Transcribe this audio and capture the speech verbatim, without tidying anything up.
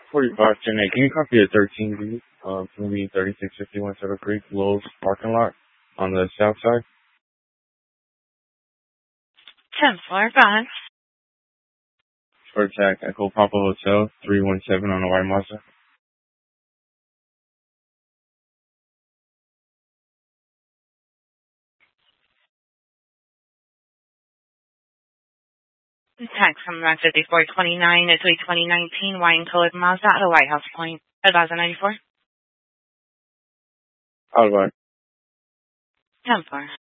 forty-five ten A. Can you copy a thirteen B? Uh, for me, thirty-six fifty-one Turtle Creek, Lowe's parking lot on the south side. ten four, go ahead. Short tack, Echo Papa Hotel, three one seven on the white Mazda. Tax from around fifty-four twenty-nine is a twenty nineteen wine colored Mazda at a White House Point. one thousand ninety-four. All right. ten four.